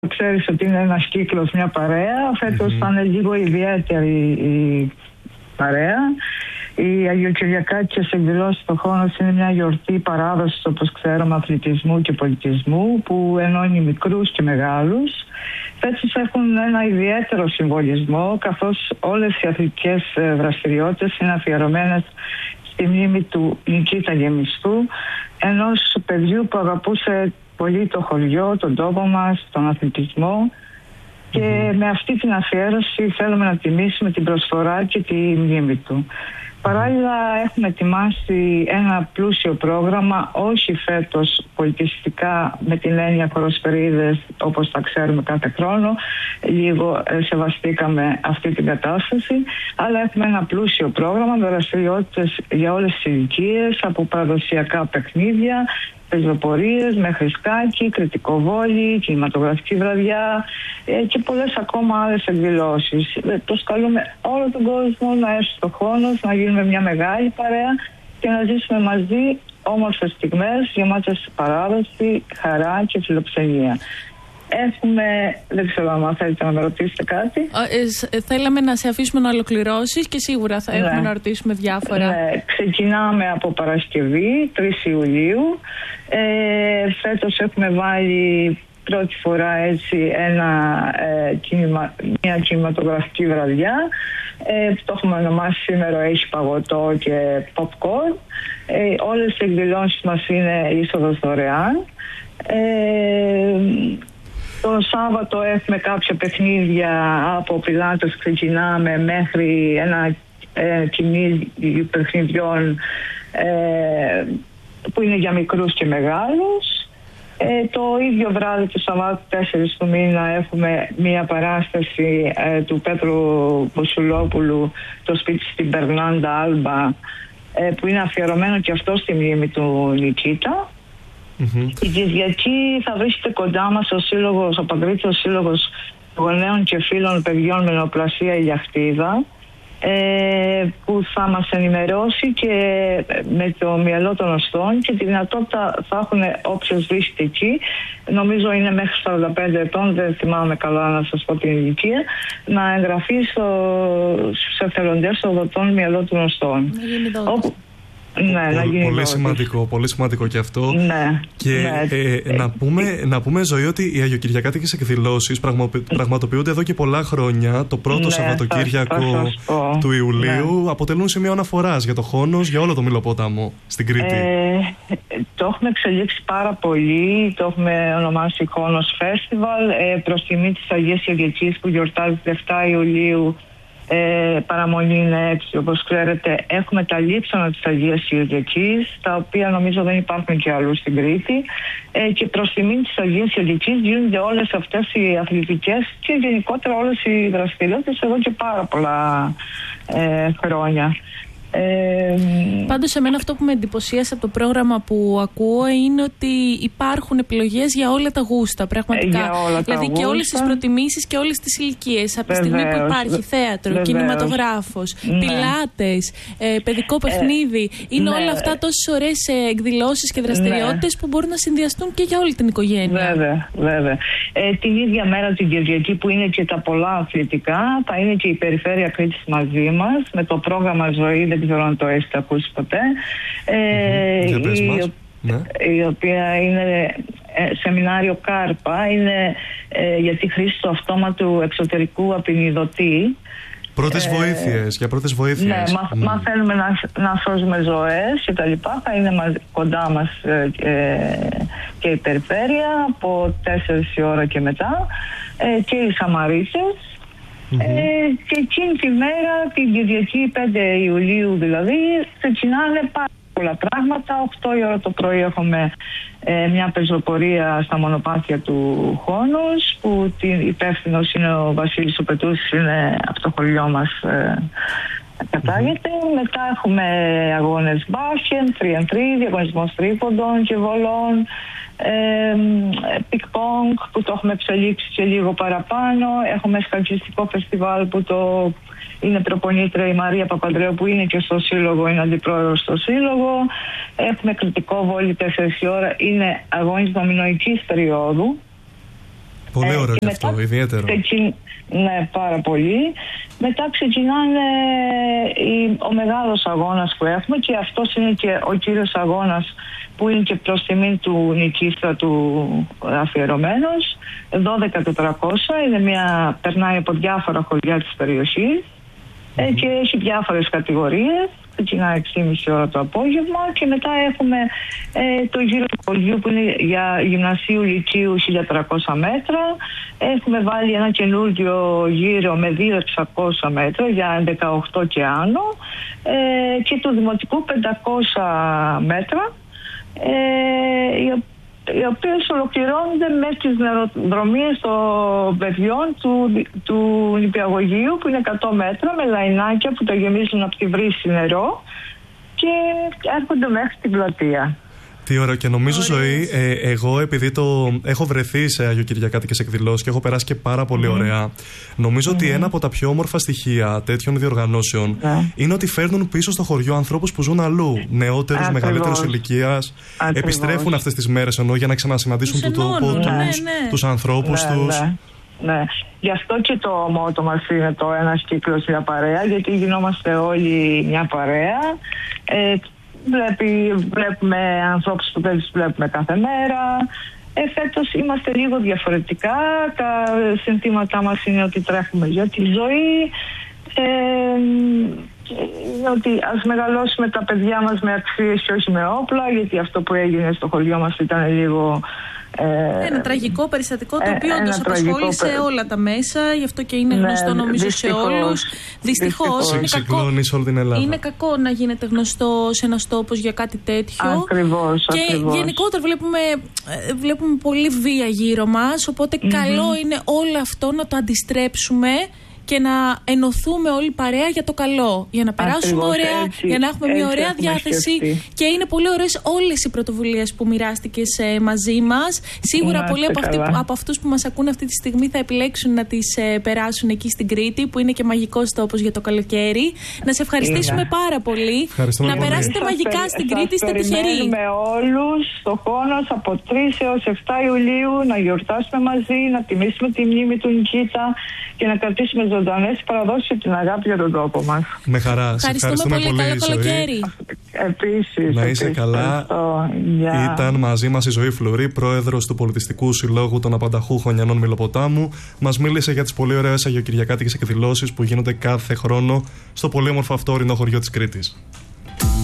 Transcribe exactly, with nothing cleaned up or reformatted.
Ξέρεις ότι είναι ένας κύκλος, μια παρέα. Φέτος mm-hmm. θα είναι λίγο ιδιαίτερη η παρέα. Οι Αγιοκυριακάτικες εκδηλώσεις στο Χόνος είναι μια γιορτή παράδοσης, όπως ξέρουμε, αθλητισμού και πολιτισμού, που ενώνει μικρούς και μεγάλους. Φέτος έχουν ένα ιδιαίτερο συμβολισμό, καθώς όλες οι αθλητικές δραστηριότητες είναι αφιερωμένες στη μνήμη του Νικήτα Γεμιστού, ενός παιδιού που αγαπούσε πολύ το χωριό, τον τόπο μας, τον αθλητισμό, και mm-hmm. με αυτή την αφιέρωση θέλουμε να τιμήσουμε την προσφορά και τη μνήμη του. Παράλληλα έχουμε ετοιμάσει ένα πλούσιο πρόγραμμα, όχι φέτος πολιτιστικά με την έννοια χοροσφαιρίδες όπως τα ξέρουμε κάθε χρόνο, λίγο σεβαστήκαμε αυτή την κατάσταση, αλλά έχουμε ένα πλούσιο πρόγραμμα με δραστηριότητες για όλες τις ηλικίες, από παραδοσιακά παιχνίδια, πεζοπορίες, μέχρι σκάκι, κριτικοβόλη, κινηματογραφική βραδιά ε, και πολλές ακόμα άλλες εκδηλώσεις. Ε, προσκαλούμε όλο τον κόσμο να έρθει στο Χόνος, να γίνουμε μια μεγάλη παρέα και να ζήσουμε μαζί όμορφες στιγμές γεμάτες παράδοση, χαρά και φιλοξενία. Έχουμε, δεν ξέρω αν θέλετε να με ρωτήσετε κάτι. Ε, ε, θέλαμε να σε αφήσουμε να ολοκληρώσεις και σίγουρα θα έχουμε ναι. να ρωτήσουμε διάφορα. Ναι. Ξεκινάμε από Παρασκευή, τρεις Ιουλίου. Ε, φέτος έχουμε βάλει πρώτη φορά έτσι ένα, ε, κινημα, μια κινηματογραφική βραδιά. Ε, το έχουμε ονομάσει σήμερα έχει παγωτό και popcorn. Ε, όλες οι εκδηλώσεις μας είναι είσοδος δωρεάν. Ε, Το Σάββατο έχουμε κάποια παιχνίδια από πιλάτες, ξεκινάμε μέχρι ένα ε, κυνήγι παιχνιδιών ε, που είναι για μικρούς και μεγάλους. Ε, το ίδιο βράδυ του Σαββάτου τέσσερις του μήνα έχουμε μία παράσταση ε, του Πέτρου Μποσουλόπουλου, το σπίτι στην Περνάντα Άλμπα, ε, που είναι αφιερωμένο και αυτό στη μνήμη του Νικήτα. Mm-hmm. Την Κυριακή θα βρίσκεται κοντά μας ο Σύλλογος, ο Παγκρίτιος Σύλλογος Γονέων και Φίλων Παιδιών με Νεοπλασία Ηλιαχτίδα, ε, που θα μας ενημερώσει και με το μυαλό των οστών, και τη δυνατότητα θα έχουν όποιος βρίσκεται εκεί, νομίζω είναι μέχρι σαράντα πέντε ετών, δεν θυμάμαι καλά να σας πω την ηλικία, να εγγραφεί στο, στους εθελοντές των δοτών μυαλό των οστών. Ναι, Πο, πολύ δότης. σημαντικό, πολύ σημαντικό και αυτό. Ναι, και ναι. Ε, να, πούμε, να πούμε, Ζωή, ότι οι Αγιοκυριακάτικες εκδηλώσεις πραγμα, πραγματοποιούνται εδώ και πολλά χρόνια. Το πρώτο ναι, Σαββατοκύριακο θα, θα του Ιουλίου ναι. αποτελούν σημείο αναφοράς για το Χόνος, για όλο το Μηλοπόταμο στην Κρήτη. Ε, το έχουμε εξελίξει πάρα πολύ. Το έχουμε ονομάσει Χόνος Φέστιβαλ ε, προς τιμή της Αγίας Κυριακής που γιορτάζεται εφτά Ιουλίου. Ε, παραμονή είναι έτσι, όπως ξέρετε. Έχουμε τα λείψανα της Αγίας Κυριακής, τα οποία νομίζω δεν υπάρχουν και αλλού στην Κρήτη, ε, και προς τιμή της Αγίας Κυριακής γίνονται όλες αυτές οι αθλητικές και γενικότερα όλες οι δραστηριότητες εδώ και πάρα πολλά ε, χρόνια. Ε, Πάντως εμένα αυτό που με εντυπωσίασε από το πρόγραμμα που ακούω είναι ότι υπάρχουν επιλογές για όλα τα γούστα, πραγματικά. Για δηλαδή τα και όλες γούστα. τις προτιμήσεις και όλες τις ηλικίες. Από τη στιγμή που υπάρχει θέατρο, Βεβαίως. κινηματογράφος, ναι. πιλάτες, ε, παιδικό παιχνίδι, ε, είναι ναι. όλα αυτά τόσες ωραίες εκδηλώσεις και δραστηριότητες ναι. που μπορούν να συνδυαστούν και για όλη την οικογένεια. Βέβαια, βέβαια. Ε, την ίδια μέρα την Κυριακή που είναι και τα πολλά αθλητικά, θα είναι και η Περιφέρεια Κρήτης μαζί μας με το πρόγραμμα Ζωή. Δεν ξέρω αν το έχετε ακούσει ποτέ. Ε, mm-hmm. η, η, ναι. η οποία είναι ε, σεμινάριο Κάρπα, είναι ε, για τη χρήση του αυτόματου εξωτερικού απεινιδωτή. Πρώτες ε, βοήθειες, για πρώτες βοήθειες. Ναι, μα, mm. μαθαίνουμε να, να σώζουμε ζωές και τα λοιπά. Θα είναι μαζί, κοντά μας ε, ε, και η Περιφέρεια από τέσσερις η ώρα και μετά, ε, και οι Σαμαρίτες. Mm-hmm. Ε, και εκείνη τη μέρα, την Κυριακή πέντε Ιουλίου δηλαδή, ξεκινάνε πάρα πολλά πράγματα. οκτώ η ώρα το πρωί έχουμε ε, μια πεζοπορία στα μονοπάτια του Χόνους, που την υπεύθυνος είναι ο Βασίλης ο Πετούσης, είναι από το χωριό μας ε, κατάγεται. Mm-hmm. Μετά έχουμε αγώνες μπάσκετ, τρία εν τρία, διαγωνισμός τρίποντων και βολών, ε, πικ-πονγκ που το έχουμε εξελίξει και λίγο παραπάνω. Έχουμε σκακιστικό φεστιβάλ που το είναι προπονήτρια η Μαρία Παπαντρέου, που είναι και στο σύλλογο, είναι αντιπρόεδρος στο σύλλογο. Έχουμε κριτικό βόλι τέσσερις η ώρα, είναι αγώνισμα μηνοϊκής περίοδου. Πολύ ωραίο και, και αυτό, μετά, ιδιαίτερο. Ξεκι... Ναι, πάρα πολύ. Μετά ξεκινάνε η... ο μεγάλος αγώνας που έχουμε, και αυτός είναι και ο κύριος αγώνας που είναι και προς τιμήν του νικήστρα του αφιερωμένος. δώδεκα τετρακόσια, είναι μια, περνάει από διάφορα χωριά της περιοχής. Mm-hmm. ε, και έχει διάφορες κατηγορίες. Ξεκινάει έξι και μισή ώρα το απόγευμα, και μετά έχουμε ε, το γύρο του χωριού που είναι για γυμνασίου λυκείου χίλια τριακόσια μέτρα. Έχουμε βάλει ένα καινούργιο γύρο με δύο χιλιάδες εξακόσια μέτρα για δεκαοκτώ και άνω, ε, και του δημοτικού πεντακόσια μέτρα, ε, οι οι οποίες ολοκληρώνονται με τις νεροδρομίες των παιδιών του, του νηπιαγωγείου, που είναι εκατό μέτρα, με λαϊνάκια που τα γεμίζουν από τη βρύση νερό και έρχονται μέχρι την πλατεία. Τι ωραίο. Και νομίζω, Ζωή, ε, εγώ επειδή το έχω βρεθεί σε Αγιοκυριακάτικες εκδηλώσεις και έχω περάσει και πάρα πολύ mm. ωραία, νομίζω mm. ότι ένα από τα πιο όμορφα στοιχεία τέτοιων διοργανώσεων mm. είναι ότι φέρνουν πίσω στο χωριό ανθρώπους που ζουν αλλού. Νεότερους, μεγαλύτερους ηλικίας. Επιστρέφουν αυτές τις μέρες ενώ για να ξανασυναντήσουν τον τόπο τους, ναι, ναι. τους ανθρώπους ναι, τους. Ναι. Ναι, γι' αυτό και το μότο μας είναι το ένας κύκλος μια παρέα, γιατί γινόμαστε όλοι μια παρέα. Ε, Βλέπει, βλέπουμε ανθρώπους που δεν τους βλέπουμε κάθε μέρα. Ε, φέτος είμαστε λίγο διαφορετικά. Τα συνθήματά μας είναι ότι τρέχουμε για τη ζωή. Ε, ότι ας μεγαλώσουμε τα παιδιά μας με αξίες και όχι με όπλα, γιατί αυτό που έγινε στο χωριό μας ήταν λίγο... Ε, ένα τραγικό περιστατικό, το οποίο όντως απασχόλησε πε... όλα τα μέσα, γι' αυτό και είναι γνωστό, ναι, νομίζω δυστυχώς, σε όλους. Δυστυχώς είναι κακό, όλη την Ελλάδα. Είναι κακό να γίνεται γνωστό σε ένας τόπος για κάτι τέτοιο. Ακριβώς, και ακριβώς. γενικότερα βλέπουμε, βλέπουμε πολύ βία γύρω μας, οπότε mm-hmm. καλό είναι όλο αυτό να το αντιστρέψουμε και να ενωθούμε όλοι παρέα για το καλό. Για να περάσουμε Ακριβώς, ωραία, έτσι, για να έχουμε μια ωραία διάθεση. Σκεφτεί. Και είναι πολύ ωραίες όλες οι πρωτοβουλίες που μοιράστηκες ε, μαζί μας. Σίγουρα Είμαστε πολλοί από, αυτοί, από αυτούς που μας ακούν αυτή τη στιγμή θα επιλέξουν να τις ε, περάσουν εκεί στην Κρήτη, που είναι και μαγικός τόπος για το καλοκαίρι. Να σε ευχαριστήσουμε είναι. πάρα πολύ. Να περάσετε πολύ. μαγικά σας στην Κρήτη, είστε τυχεροί. Περιμένουμε όλους στο Χόνος από τρεις έως επτά Ιουλίου να γιορτάσουμε μαζί, να τιμήσουμε τη μνήμη του Νικήτα και να κρατήσουμε ζωντανές τις παραδόσεις και την αγάπη για τον τόπο μας. Με χαρά. Σε ευχαριστούμε πολύ. Καλό καλοκαίρι. Επίσης. Να είσαι καλά. Yeah. Ήταν μαζί μας η Ζωή Φλουρί, πρόεδρος του Πολιτιστικού Συλλόγου των Απανταχού Χωνιανών Μηλοποτάμου. Μας μίλησε για τις πολύ ωραίες αγιοκυριακάτικες εκδηλώσεις που γίνονται κάθε χρόνο στο πολύ όμορφο αυτό ορεινό χωριό της Κρήτης.